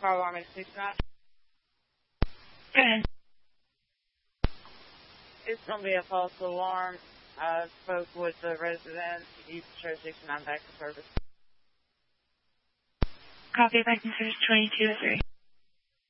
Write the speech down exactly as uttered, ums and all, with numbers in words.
Car alarm at six nine. Go ahead. It's going to be a false alarm. I spoke with the resident. He's sure sixty-nine back to service. Copy, back to service twenty-two oh three.